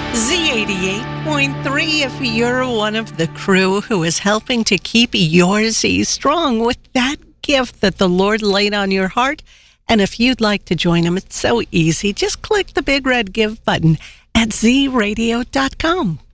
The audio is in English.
Z88.3, if you're one of the crew who is helping to keep your Z strong with that gift that the Lord laid on your heart, and if you'd like to join him, it's so easy. Just click the big red Give button at zradio.com.